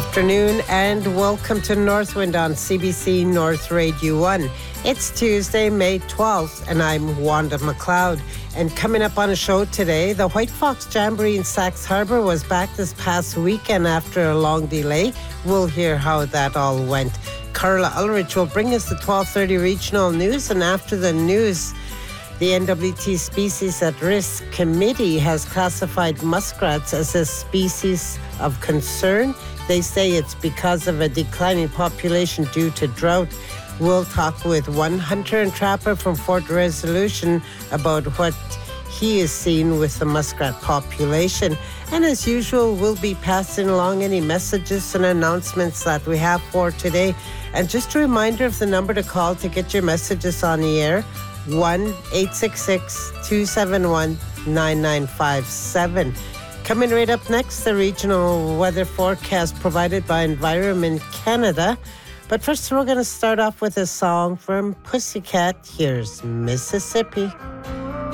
afternoon and welcome to Northwind on CBC North Radio 1. It's Tuesday, May 12th, and I'm Wanda McLeod. And coming up on the show today, the White Fox Jamboree in Sachs Harbour was back this past weekend after a long delay. We'll hear how that all went. Carla Ulrich will bring us the 12:30 regional news, and after the news, the NWT Species at Risk Committee has classified muskrats as a species of concern. They say it's because of a declining population due to drought. We'll talk with one hunter and trapper from Fort Resolution about what he is seeing with the muskrat population. And as usual, we'll be passing along any messages and announcements that we have for today. And just a reminder of the number to call to get your messages on the air, 1-866-271-9957. Coming right up next, the regional weather forecast provided by Environment Canada. But first, we're going to start off with a song from Pussycat. Here's Mississippi.